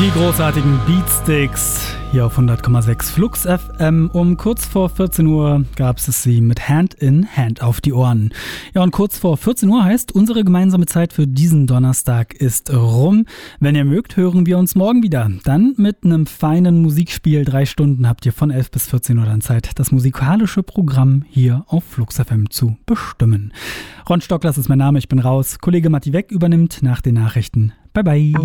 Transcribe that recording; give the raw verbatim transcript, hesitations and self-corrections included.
Die großartigen Beatsticks hier auf hundert Komma sechs Flux F M. Um kurz vor vierzehn Uhr gab es sie mit Hand in Hand auf die Ohren. Ja, und kurz vor vierzehn Uhr heißt, unsere gemeinsame Zeit für diesen Donnerstag ist rum. Wenn ihr mögt, hören wir uns morgen wieder. Dann mit einem feinen Musikspiel. Drei Stunden habt ihr von elf bis vierzehn Uhr dann Zeit, das musikalische Programm hier auf Flux F M zu bestimmen. Ron Stocklers ist mein Name, ich bin raus. Kollege Matti Weck übernimmt nach den Nachrichten. Bye bye.